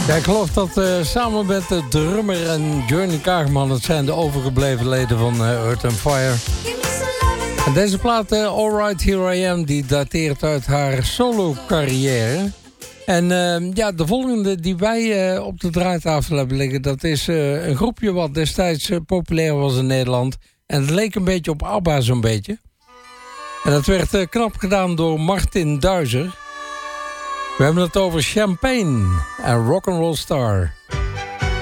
Ja, ik geloof dat samen met de drummer en Johnny Kaagman... het zijn de overgebleven leden van Earth and Fire. En deze plaat, Alright Here I Am... die dateert uit haar solo-carrière. En ja, de volgende die wij op de draaitafel hebben liggen... dat is een groepje wat destijds populair was in Nederland. En het leek een beetje op ABBA zo'n beetje. En dat werd knap gedaan door Martin Duizer. We hebben het over Champagne en Rock'n'Roll Star.